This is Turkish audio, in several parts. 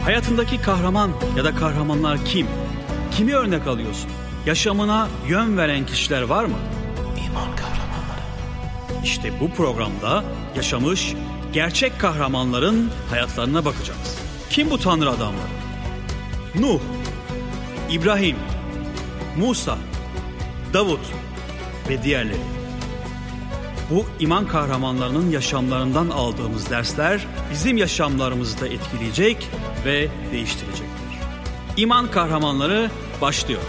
Hayatındaki kahraman ya da kahramanlar kim? Kimi örnek alıyorsun? Yaşamına yön veren kişiler var mı? İman kahramanları. İşte bu programda yaşamış gerçek kahramanların hayatlarına bakacağız. Kim bu tanrı adamları? Nuh, İbrahim, Musa, Davut ve diğerleri. Bu iman kahramanlarının yaşamlarından aldığımız dersler bizim yaşamlarımızı da etkileyecek ve değiştirecektir. İman kahramanları başlıyor.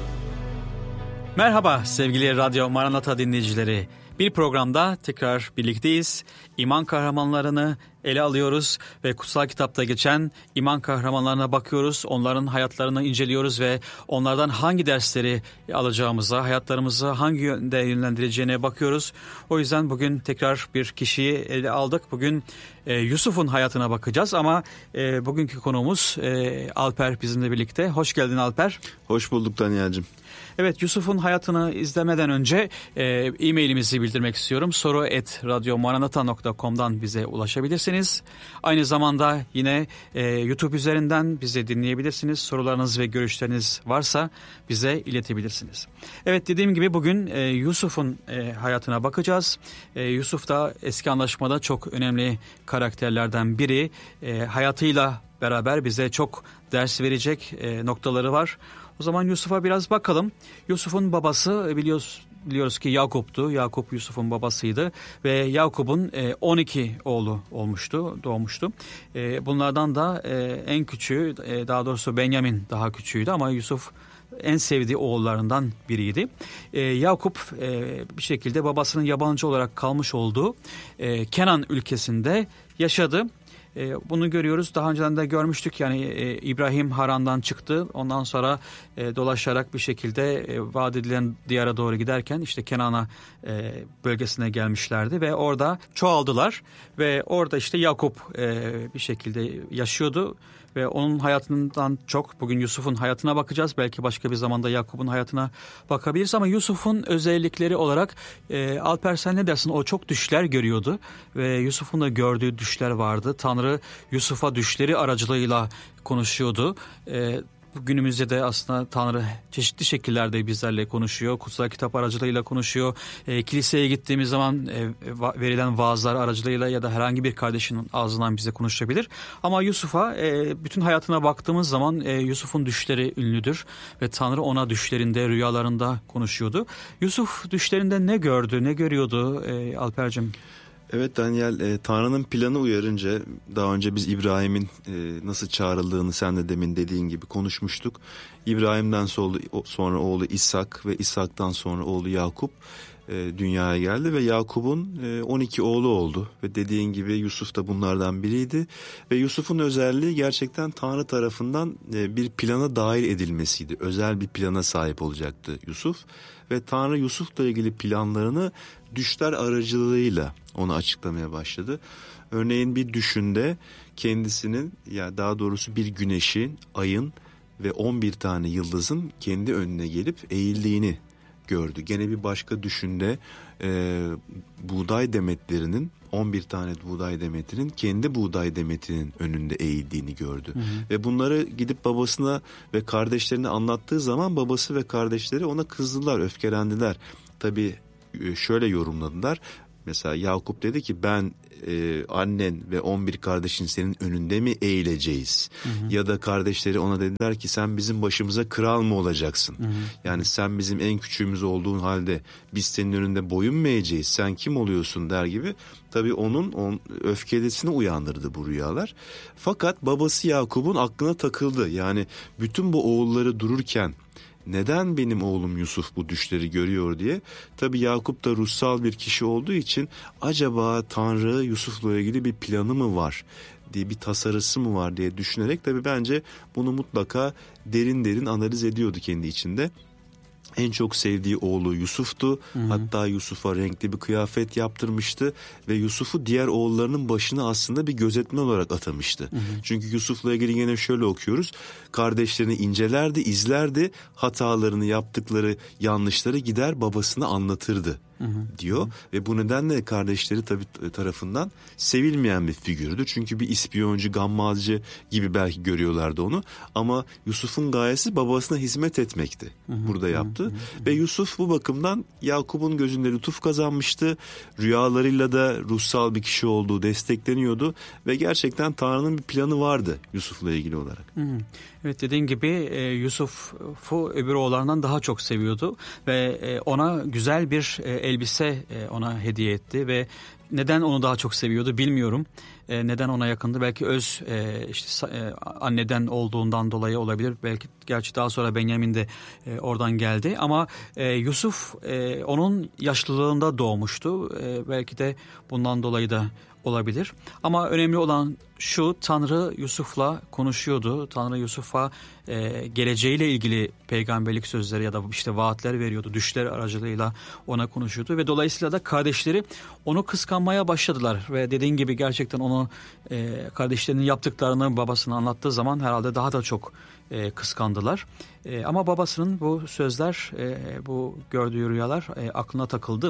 Merhaba sevgili Radyo Maranata dinleyicileri. Bir programda tekrar birlikteyiz. İman kahramanlarını ele alıyoruz ve kutsal kitapta geçen iman kahramanlarına bakıyoruz. Onların hayatlarını inceliyoruz ve onlardan hangi dersleri alacağımıza, hayatlarımızı hangi yönde yönlendireceğine bakıyoruz. O yüzden bugün tekrar bir kişiyi ele aldık. Bugün Yusuf'un hayatına bakacağız ama bugünkü konuğumuz Alper bizimle birlikte. Hoş geldin Alper. Hoş bulduk Daniel'cim. Evet, Yusuf'un hayatını izlemeden önce e-mailimizi bildirmek istiyorum. soru@radyomaranata.com'dan bize ulaşabilirsiniz. Aynı zamanda yine YouTube üzerinden bizi dinleyebilirsiniz. Sorularınız ve görüşleriniz varsa bize iletebilirsiniz. Evet, dediğim gibi bugün Yusuf'un hayatına bakacağız. Yusuf da Eski Anlaşma'da çok önemli karakterlerden biri. Hayatıyla beraber bize çok ders verecek noktaları var. O zaman Yusuf'a biraz bakalım. Yusuf'un babası biliyoruz ki Yakup'tu. Yakup Yusuf'un babasıydı ve Yakup'un 12 oğlu doğmuştu. Bunlardan da en küçüğü, daha doğrusu Benjamin daha küçüğüydü ama Yusuf en sevdiği oğullarından biriydi. Yakup bir şekilde babasının yabancı olarak kalmış olduğu Kenan ülkesinde yaşadı. Bunu görüyoruz. Daha önceden de görmüştük. Yani İbrahim Haran'dan çıktı. Ondan sonra dolaşarak bir şekilde vaat edilen diyara doğru giderken işte Kenan'a bölgesine gelmişlerdi ve orada çoğaldılar ve orada işte Yakup bir şekilde yaşıyordu. Ve onun hayatından çok bugün Yusuf'un hayatına bakacağız. Belki başka bir zamanda Yakup'un hayatına bakabiliriz. Ama Yusuf'un özellikleri olarak Alper sen ne dersin? O çok düşler görüyordu. Ve Yusuf'un da gördüğü düşler vardı. Tanrı Yusuf'a düşleri aracılığıyla konuşuyordu. Günümüzde de aslında Tanrı çeşitli şekillerde bizlerle konuşuyor. Kutsal kitap aracılığıyla konuşuyor. Kiliseye gittiğimiz zaman verilen vaazlar aracılığıyla ya da herhangi bir kardeşinin ağzından bize konuşabilir. Ama Yusuf'a bütün hayatına baktığımız zaman Yusuf'un düşleri ünlüdür. Ve Tanrı ona düşlerinde, rüyalarında konuşuyordu. Yusuf düşlerinde ne gördü, ne görüyordu Alper'cim? Evet Daniel, Tanrı'nın planı uyarınca daha önce biz İbrahim'in nasıl çağrıldığını sen de demin dediğin gibi konuşmuştuk. İbrahim'den sonra oğlu İshak ve İshak'tan sonra oğlu Yakup dünyaya geldi ve Yakup'un 12 oğlu oldu. Ve dediğin gibi Yusuf da bunlardan biriydi. Ve Yusuf'un özelliği gerçekten Tanrı tarafından bir plana dahil edilmesiydi. Özel bir plana sahip olacaktı Yusuf. Ve Tanrı Yusuf'la ilgili planlarını düşler aracılığıyla ona açıklamaya başladı. Örneğin bir düşünde kendisinin, ya daha doğrusu bir güneşin, ayın ve 11 tane yıldızın kendi önüne gelip eğildiğini gördü. Gene bir başka düşünde buğday demetlerinin, 11 tane buğday demetinin kendi buğday demetinin önünde eğildiğini gördü. Hı hı. Ve bunları gidip babasına ve kardeşlerine anlattığı zaman babası ve kardeşleri ona kızdılar, öfkelendiler. Tabii şöyle yorumladılar. Mesela Yakup dedi ki ben annen ve 11 kardeşin senin önünde mi eğileceğiz? Hı hı. Ya da kardeşleri ona dediler ki sen bizim başımıza kral mı olacaksın? Hı hı. Yani sen bizim en küçüğümüz olduğun halde biz senin önünde boyun mu eğeceğiz? Sen kim oluyorsun der gibi. Tabii onun öfkelesini uyandırdı bu rüyalar. Fakat babası Yakup'un aklına takıldı. Yani bütün bu oğulları dururken neden benim oğlum Yusuf bu düşleri görüyor diye. Tabii Yakup da ruhsal bir kişi olduğu için acaba Tanrı Yusuf'la ilgili bir planı mı var diye, bir tasarısı mı var diye düşünerek tabii bence bunu mutlaka derin analiz ediyordu kendi içinde. En çok sevdiği oğlu Yusuf'tu. Hı hı. Hatta Yusuf'a renkli bir kıyafet yaptırmıştı ve Yusuf'u diğer oğullarının başına aslında bir gözetmen olarak atamıştı. Hı hı. Çünkü Yusuf'la ilgili yine şöyle okuyoruz. Kardeşlerini incelerdi, izlerdi, hatalarını, yaptıkları yanlışları gider babasına anlatırdı diyor. Ve bu nedenle kardeşleri tabii tarafından sevilmeyen bir figürdü. Çünkü bir ispiyoncu, gammazcı gibi belki görüyorlardı onu. Ama Yusuf'un gayesi babasına hizmet etmekti. Burada yaptı. Ve Yusuf bu bakımdan Yakup'un gözünde lütuf kazanmıştı. Rüyalarıyla da ruhsal bir kişi olduğu destekleniyordu. Ve gerçekten Tanrı'nın bir planı vardı Yusuf'la ilgili olarak. Evet, dediğin gibi Yusuf'u öbür oğullarından daha çok seviyordu ve ona güzel bir elbise ona hediye etti ve neden onu daha çok seviyordu bilmiyorum. Neden ona yakındı? Belki anneden olduğundan dolayı olabilir. Belki gerçi daha sonra Benyamin de oradan geldi. Ama Yusuf onun yaşlılığında doğmuştu. Belki de bundan dolayı da olabilir. Ama önemli olan şu, Tanrı Yusuf'la konuşuyordu. Tanrı Yusuf'a geleceğiyle ilgili peygamberlik sözleri ya da işte vaatler veriyordu. Düşler aracılığıyla ona konuşuyordu ve dolayısıyla da kardeşleri onu kıskanmaya başladılar. Ve dediğin gibi gerçekten onu kardeşlerinin yaptıklarını babasına anlattığı zaman herhalde daha da çok kıskandılar. Ama babasının bu sözler, bu gördüğü rüyalar aklına takıldı.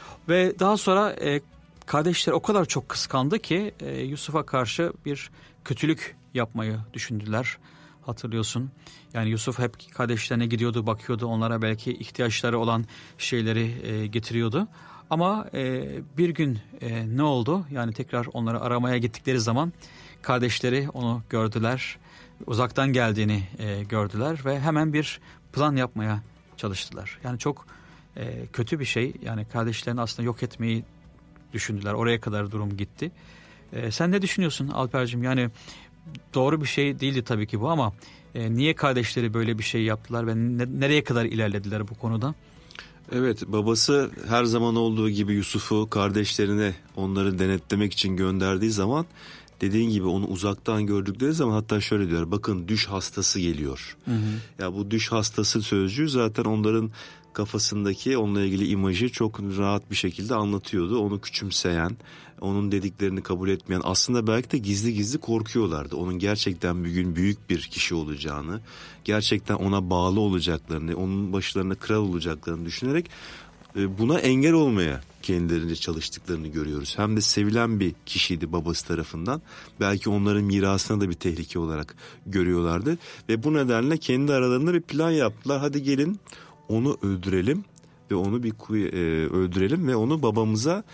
Ve daha sonra kardeşler o kadar çok kıskandı ki Yusuf'a karşı bir kötülük yapmayı düşündüler. Hatırlıyorsun. Yani Yusuf hep kardeşlerine gidiyordu, bakıyordu. Onlara belki ihtiyaçları olan şeyleri getiriyordu. Ama bir gün ne oldu? Yani tekrar onları aramaya gittikleri zaman kardeşleri onu gördüler. Uzaktan geldiğini gördüler ve hemen bir plan yapmaya çalıştılar. Yani çok kötü bir şey. Yani kardeşlerini aslında yok etmeyi düşündüler. Oraya kadar durum gitti. Sen ne düşünüyorsun Alper'cim? Yani doğru bir şey değildi tabii ki bu ama niye kardeşleri böyle bir şey yaptılar ve nereye kadar ilerlediler bu konuda? Evet, babası her zaman olduğu gibi Yusuf'u kardeşlerine onları denetlemek için gönderdiği zaman dediğin gibi onu uzaktan gördükleri zaman hatta şöyle diyor, bakın düş hastası geliyor. Ya bu düş hastası sözcüğü zaten onların kafasındaki onunla ilgili imajı çok rahat bir şekilde anlatıyordu. Onu küçümseyen, onun dediklerini kabul etmeyen, aslında belki de gizli gizli korkuyorlardı. Onun gerçekten bir gün büyük bir kişi olacağını, gerçekten ona bağlı olacaklarını, onun başlarına kral olacaklarını düşünerek buna engel olmaya kendilerince çalıştıklarını görüyoruz. Hem de sevilen bir kişiydi babası tarafından. Belki onların mirasına da bir tehlike olarak görüyorlardı. Ve bu nedenle kendi aralarında bir plan yaptılar. Hadi gelin onu öldürelim ve onu öldürelim ve onu babamıza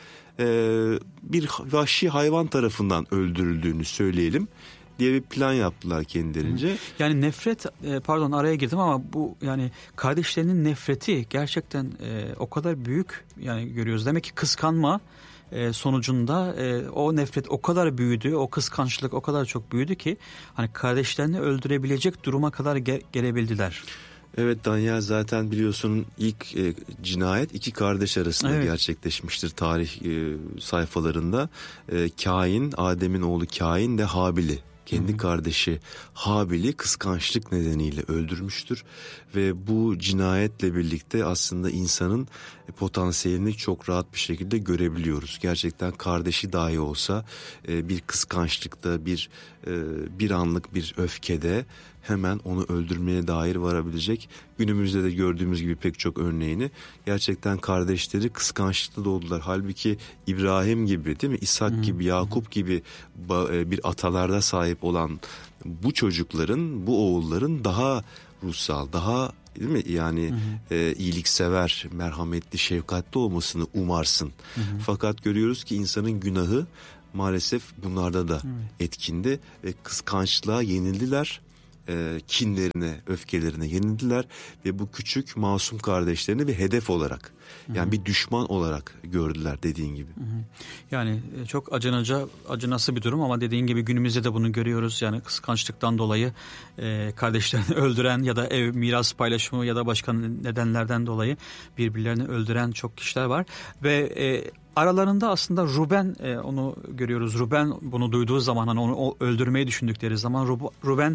bir vahşi hayvan tarafından öldürüldüğünü söyleyelim diye bir plan yaptılar kendilerince. Yani nefret, pardon araya girdim ama bu yani kardeşlerinin nefreti gerçekten o kadar büyük, yani görüyoruz. Demek ki kıskanma sonucunda o nefret o kadar büyüdü, o kıskançlık o kadar çok büyüdü ki hani kardeşlerini öldürebilecek duruma kadar gelebildiler. Evet Daniel, zaten biliyorsun ilk cinayet iki kardeş arasında gerçekleşmiştir tarih sayfalarında. Kain, Adem'in oğlu Kain de Habil'i, kendi kardeşi Habil'i kıskançlık nedeniyle öldürmüştür. Ve bu cinayetle birlikte aslında insanın potansiyelini çok rahat bir şekilde görebiliyoruz. Gerçekten kardeşi dahi olsa bir kıskançlıkta, bir anlık bir öfkede hemen onu öldürmeye dair varabilecek. Günümüzde de gördüğümüz gibi pek çok örneğini, gerçekten kardeşleri kıskançlıkla doldular. Halbuki İbrahim gibi, değil mi? İshak gibi, Yakup gibi bir atalarda sahip olan bu çocukların, bu oğulların daha ruhsal, daha, değil mi? Yani iyiliksever, merhametli, şefkatli olmasını umarsın. Fakat görüyoruz ki insanın günahı maalesef bunlarda da etkindi ve kıskançlığa yenildiler. Kinlerine, öfkelerine yenildiler ve bu küçük masum kardeşlerini bir hedef olarak, yani bir düşman olarak gördüler dediğin gibi. Yani çok acınası bir durum ama dediğin gibi günümüzde de bunu görüyoruz. Yani kıskançlıktan dolayı kardeşlerini öldüren ya da ev miras paylaşımı ya da başka nedenlerden dolayı birbirlerini öldüren çok kişiler var ve aralarında aslında Ruben, onu görüyoruz. Ruben bunu duyduğu zaman, hani onu öldürmeyi düşündükleri zaman Ruben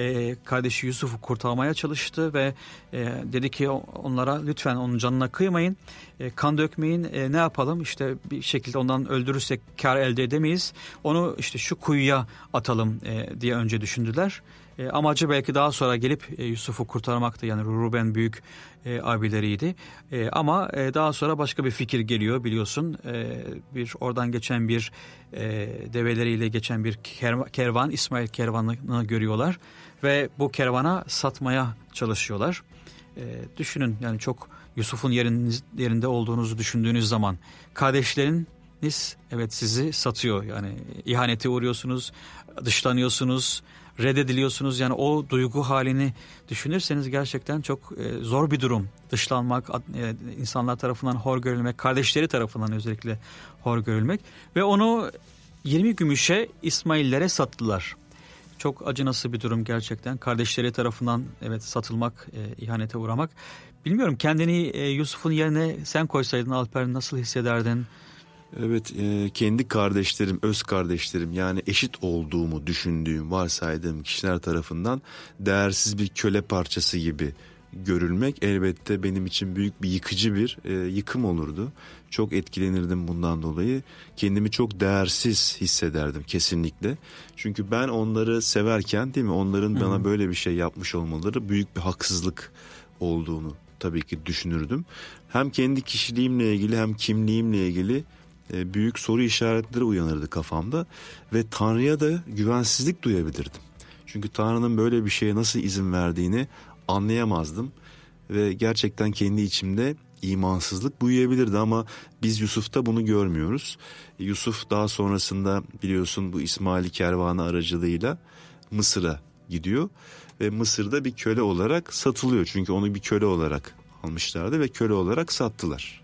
kardeşi Yusuf'u kurtarmaya çalıştı ve dedi ki onlara lütfen onun canına kıymayın, kan dökmeyin, ne yapalım, işte bir şekilde ondan öldürürsek kar elde edemeyiz, onu işte şu kuyuya atalım diye önce düşündüler. Amacı belki daha sonra gelip Yusuf'u kurtarmaktı. Yani Ruben büyük abileriydi. Ama daha sonra başka bir fikir geliyor, biliyorsun. Bir oradan geçen bir develeriyle geçen bir kervan, İsmail kervanını görüyorlar ve bu kervana satmaya çalışıyorlar. Düşünün, yani çok Yusuf'un yerinde olduğunuzu düşündüğünüz zaman kardeşleriniz evet sizi satıyor. Yani ihanete uğruyorsunuz, dışlanıyorsunuz, reddediliyorsunuz. Yani o duygu halini düşünürseniz gerçekten çok zor bir durum. Dışlanmak, insanlar tarafından hor görülmek, kardeşleri tarafından özellikle hor görülmek ve onu 20 gümüşe İsmaillere sattılar. Çok acınası bir durum gerçekten. Kardeşleri tarafından evet satılmak, ihanete uğramak. Bilmiyorum, kendini Yusuf'un yerine sen koysaydın Alper, nasıl hissederdin? Evet, kendi kardeşlerim, öz kardeşlerim, yani eşit olduğumu düşündüğüm, varsaydığım kişiler tarafından değersiz bir köle parçası gibi görülmek elbette benim için büyük bir yıkıcı bir yıkım olurdu. Çok etkilenirdim bundan dolayı. Kendimi çok değersiz hissederdim kesinlikle. Çünkü ben onları severken, değil mi, onların bana böyle bir şey yapmış olmaları büyük bir haksızlık olduğunu tabii ki düşünürdüm. Hem kendi kişiliğimle ilgili hem kimliğimle ilgili büyük soru işaretleri uyanırdı kafamda ve Tanrı'ya da güvensizlik duyabilirdim. Çünkü Tanrı'nın böyle bir şeye nasıl izin verdiğini anlayamazdım ve gerçekten kendi içimde imansızlık büyüyebilirdi ama biz Yusuf'ta bunu görmüyoruz. Yusuf daha sonrasında biliyorsun bu İsmail kervanı aracılığıyla Mısır'a gidiyor ve Mısır'da bir köle olarak satılıyor. Çünkü onu bir köle olarak almışlardı ve köle olarak sattılar.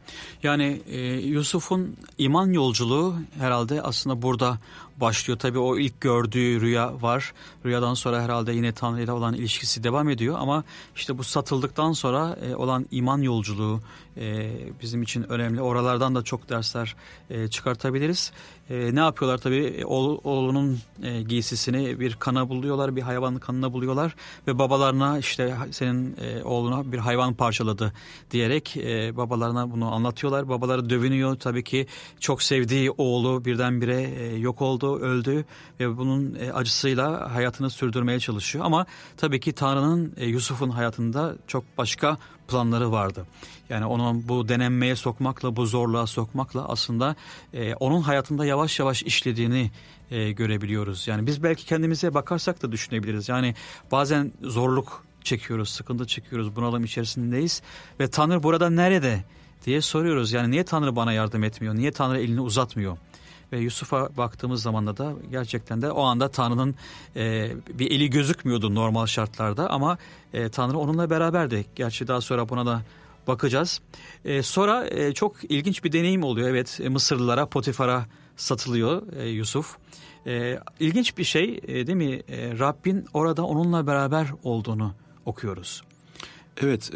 Yani Yusuf'un iman yolculuğu herhalde aslında burada başlıyor. Tabii o ilk gördüğü rüya var. Rüyadan sonra herhalde yine Tanrı ile olan ilişkisi devam ediyor. Ama işte bu satıldıktan sonra olan iman yolculuğu bizim için önemli. Oralardan da çok dersler çıkartabiliriz. Ne yapıyorlar tabii? Oğlunun giysisini bir kana buluyorlar, bir hayvanın kanına buluyorlar ve babalarına işte senin oğluna bir hayvan parçaladı diyerek babalarına bunu anlatıyorlar. Babaları dövünüyor tabii ki, çok sevdiği oğlu birdenbire yok oldu, öldü ve bunun acısıyla hayatını sürdürmeye çalışıyor. Ama tabii ki Tanrı'nın Yusuf'un hayatında çok başka planları vardı. Yani onu bu denenmeye sokmakla, bu zorluğa sokmakla aslında onun hayatında yavaş yavaş işlediğini görebiliyoruz. Yani biz belki kendimize bakarsak da düşünebiliriz. Yani bazen zorluk çekiyoruz, sıkıntı çekiyoruz, bunalım içerisindeyiz ve Tanrı burada nerede diye soruyoruz. Yani niye Tanrı bana yardım etmiyor? Niye Tanrı elini uzatmıyor? Ve Yusuf'a baktığımız zaman da gerçekten de o anda Tanrı'nın bir eli gözükmüyordu normal şartlarda ama Tanrı onunla beraberdi. Gerçi daha sonra buna da bakacağız. Sonra çok ilginç bir deneyim oluyor. Evet, Mısırlılara, Potifar'a satılıyor Yusuf. İlginç bir şey değil mi? Rabbin orada onunla beraber olduğunu okuyoruz. Evet,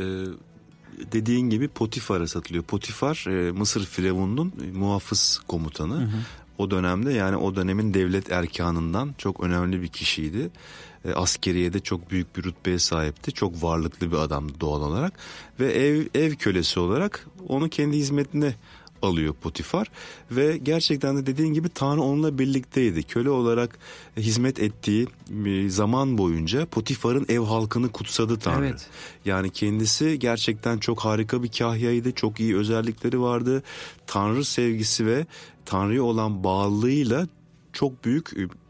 dediğin gibi Potifar'a satılıyor. Potifar Mısır Firavun'un muhafız komutanı. Hı hı. O dönemde, yani o dönemin devlet erkanından çok önemli bir kişiydi. Askeriyede çok büyük bir rütbeye sahipti. Çok varlıklı bir adamdı doğal olarak. Ve ev kölesi olarak onu kendi hizmetine alıyor Potifar ve gerçekten de dediğin gibi Tanrı onunla birlikteydi. Köle olarak hizmet ettiği zaman boyunca Potifar'ın ev halkını kutsadı Tanrı. Evet. Yani kendisi gerçekten çok harika bir kahyaydı. Çok iyi özellikleri vardı. Tanrı sevgisi ve Tanrı'ya olan bağlılığıyla çok büyük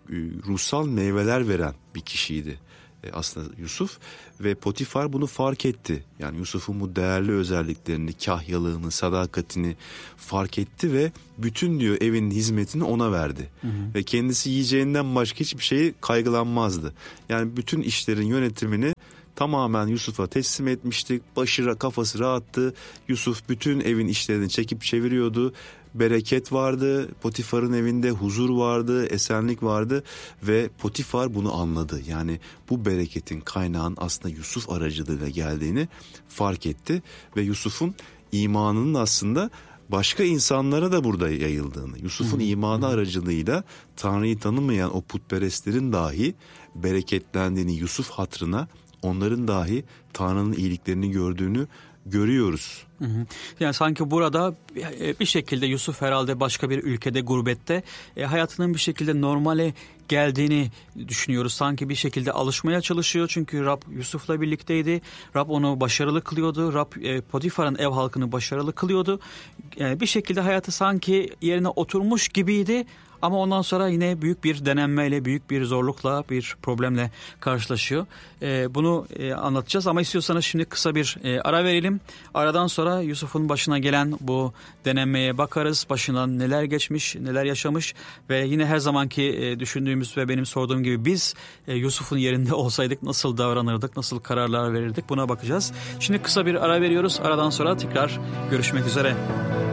ruhsal meyveler veren bir kişiydi aslında Yusuf ve Potifar bunu fark etti. Yani Yusuf'un bu değerli özelliklerini, kahyalığını, sadakatini fark etti ve bütün diyor evin hizmetini ona verdi. Hı hı. Ve kendisi yiyeceğinden başka hiçbir şeyi kaygılanmazdı. Yani bütün işlerin yönetimini tamamen Yusuf'a teslim etmiştik. Kafası rahattı. Yusuf bütün evin işlerini çekip çeviriyordu. Bereket vardı, Potifar'ın evinde huzur vardı, esenlik vardı ve Potifar bunu anladı. Yani bu bereketin kaynağın aslında Yusuf aracılığıyla geldiğini fark etti ve Yusuf'un imanının aslında başka insanlara da burada yayıldığını, Yusuf'un imanı aracılığıyla Tanrı'yı tanımayan o putperestlerin dahi bereketlendiğini, Yusuf hatrına onların dahi Tanrı'nın iyiliklerini gördüğünü görüyoruz. Yani sanki burada bir şekilde Yusuf herhalde başka bir ülkede, gurbette hayatının bir şekilde normale geldiğini düşünüyoruz. Sanki bir şekilde alışmaya çalışıyor. Çünkü Rab Yusuf'la birlikteydi. Rab onu başarılı kılıyordu. Rab Potifar'ın ev halkını başarılı kılıyordu. Yani bir şekilde hayatı sanki yerine oturmuş gibiydi. Ama ondan sonra yine büyük bir denenmeyle, büyük bir zorlukla, bir problemle karşılaşıyor. Bunu anlatacağız ama istiyorsanız şimdi kısa bir ara verelim. Aradan sonra Yusuf'un başına gelen bu denenmeye bakarız. Başından neler geçmiş, neler yaşamış ve yine her zamanki düşündüğümüz ve benim sorduğum gibi biz Yusuf'un yerinde olsaydık nasıl davranırdık, nasıl kararlar verirdik buna bakacağız. Şimdi kısa bir ara veriyoruz. Aradan sonra tekrar görüşmek üzere.